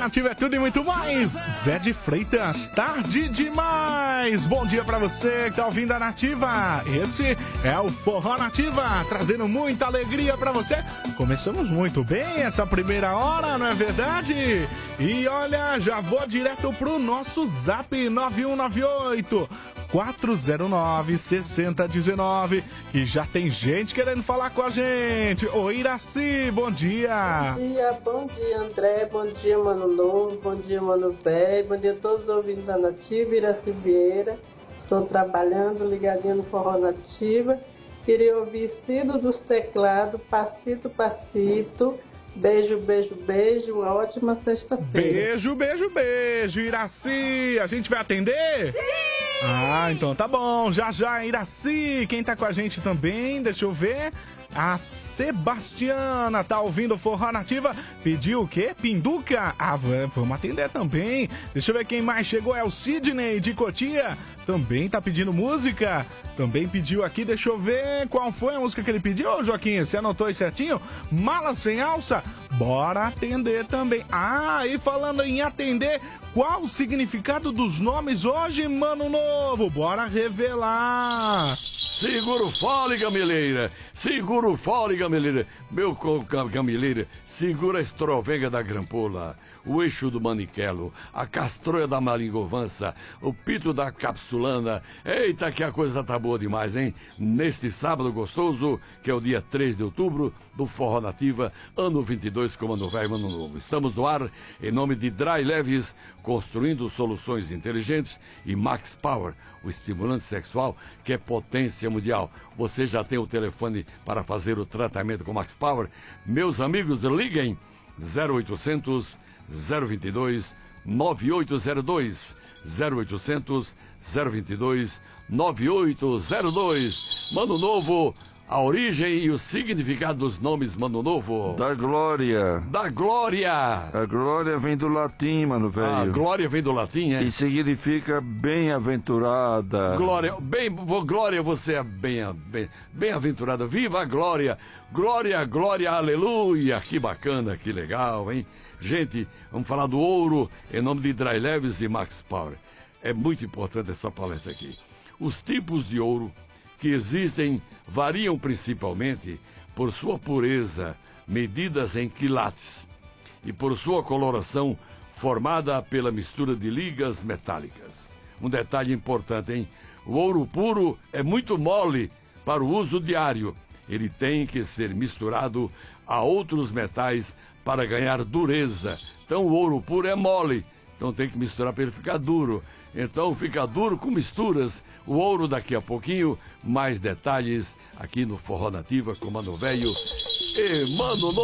Nativa é tudo e muito mais. Zé de Freitas, tarde demais. Bom dia pra você que tá ouvindo a Nativa. Esse é o Forró Nativa, trazendo muita alegria pra você. Começamos muito bem essa primeira hora, não é verdade? E olha, já vou direto pro nosso Zap 9198 409 6019, que já tem gente querendo falar com a gente. Oi, Iraci, bom dia. Bom dia, André, bom dia, Mano Novo, bom dia, Mano Velho, bom dia a todos os ouvintes da Nativa, Iraci Vieira. Estou trabalhando, ligadinho no Forró Nativa. Queria ouvir Cido dos Teclados, Passito, Passito. Beijo, beijo, beijo. Uma ótima sexta-feira. Beijo, beijo, beijo, Iraci. A gente vai atender? Sim! Ah, então tá bom. Já, Iraci. Quem tá com a gente também, deixa eu ver. A Sebastiana tá ouvindo Forró Nativa. Pediu o quê? Pinduca? Ah, vamos atender também. Deixa eu ver quem mais chegou. É o Sidney de Cotia. Também tá pedindo música. Também pediu aqui, deixa eu ver qual foi a música que ele pediu, ô Joaquim. Você anotou aí certinho? Mala Sem Alça? Bora atender também. Ah, e falando em atender, qual o significado dos nomes hoje, Mano Novo? Bora revelar. Segura o fole, Gamileira. Segura o fole, Gamileira. Meu Gamileira, segura a estrovenga da grampola, o eixo do maniquelo, a castroia da maringovança, o pito da capsulana. Eita, que a coisa tá boa demais, hein? Neste sábado gostoso, que é o dia 3 de outubro, do Forró Nativa, ano 22, com Mano Velho e Mano Novo. Estamos no ar, em nome de Dry Leves, construindo soluções inteligentes, e Max Power, o estimulante sexual que é potência mundial. Você já tem o telefone para fazer o tratamento com Max Power? Meus amigos, liguem 0800 022 9802 0800 022 9802. Mano Novo, a origem e o significado dos nomes, Mano Novo. Da glória. Da glória. A glória vem do latim, mano velho. A glória vem do latim, é? E significa bem-aventurada. Glória, glória, você é bem-aventurada. Viva a glória. Glória, glória, aleluia. Que bacana, que legal, hein? Gente, vamos falar do ouro em nome de Dry Leves e Max Power. É muito importante essa palestra aqui. Os tipos de ouro que existem variam principalmente por sua pureza, medidas em quilates, e por sua coloração formada pela mistura de ligas metálicas. Um detalhe importante, hein? O ouro puro é muito mole para o uso diário. Ele tem que ser misturado a outros metais para ganhar dureza. Então o ouro puro é mole, então tem que misturar para ele ficar duro. Então fica duro com misturas. O ouro daqui a pouquinho, mais detalhes aqui no Forró Nativa com Mano Velho e Mano Novo.